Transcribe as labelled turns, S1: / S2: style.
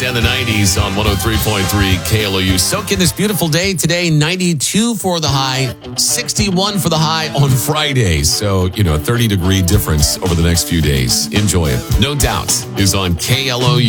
S1: 80s and the 90s on 103.3 KLOU. Soak in this beautiful day today. 92 for the high, 61 for the high on Friday. So, a 30-degree difference over the next few days. Enjoy it. No Doubt is on KLOU.